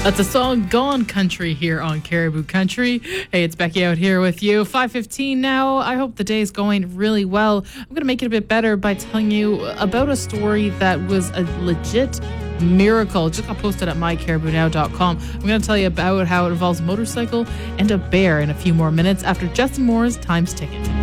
That's a song, Gone Country, here on Caribou Country. Hey, it's Becky out here with you. 5:15 now. I hope the day is going really well. I'm going to make it a bit better by telling you about a story that was a legit miracle. It just got posted at mycaribounow.com. I'm going to tell you about how it involves a motorcycle and a bear in a few more minutes after Justin Moore's Time's Ticking.